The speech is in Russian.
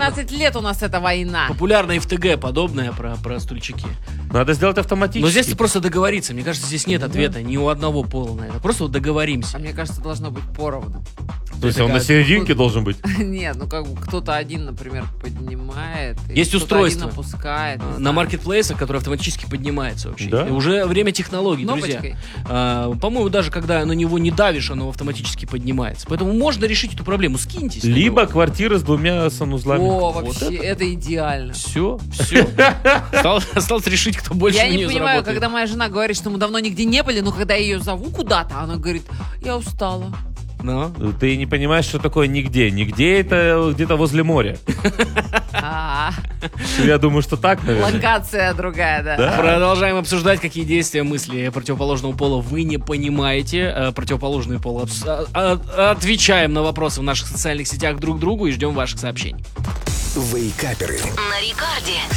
18 лет у нас эта война. Популярная в ТГ подобная про стульчики. Надо сделать автоматически. Но здесь просто договориться. Мне кажется, здесь нет ответа ни у одного пола на это. Просто вот договоримся. А мне кажется, должно быть поровну. То есть он на серединке должен быть? Нет, ну как бы кто-то один, например, поднимает. Есть устройство один опускает. на маркетплейсах, которое автоматически поднимается вообще. Да? И уже время технологий, Кнопочкой? друзья. По-моему, даже когда на него не давишь, оно автоматически поднимается. Поэтому можно решить эту проблему. Скиньтесь. Либо квартира с 2 санузлами. О, вообще, это идеально. Все. Осталось решить, кто больше Я в не нее понимаю, заработает. когда моя жена говорит, что мы давно нигде не были, но когда я ее зову куда-то, она говорит, я устала. Ну? Ты не понимаешь, что такое нигде. Нигде это где-то возле моря. Я думаю, что так, наверное. Локация другая, да. Продолжаем обсуждать, какие действия, мысли противоположного пола вы не понимаете. Противоположный пол отвечаем на вопросы в наших социальных сетях друг другу и ждем ваших сообщений. Вейкаперы. На Рекорде.